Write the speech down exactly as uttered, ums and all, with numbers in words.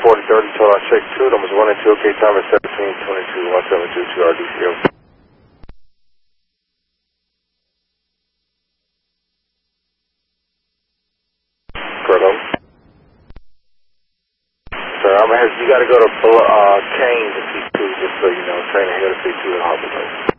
forty thirty, total on check two, numbers one and two, okay, time is seventeen twenty-two, one seven two two R D C O. Correct. Sir, I'm gonna have, you gotta go to uh, Canes and C two, just so you know, train ahead of C two at Harbor Place.